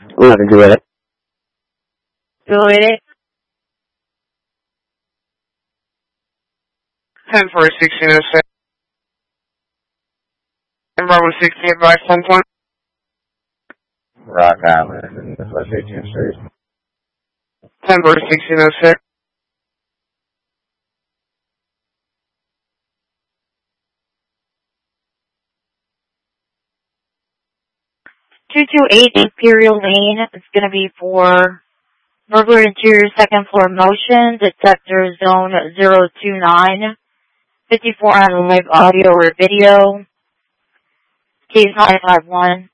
Nothing to it. Go with it. 10 for 1606. And Bravo 60 advice 1020. Rock Island, West 18th Street. 10 for 1606. Imperial Lane. It's going to be for burglar interior second floor motion, detector zone 029, 54 on live audio or video, case 951.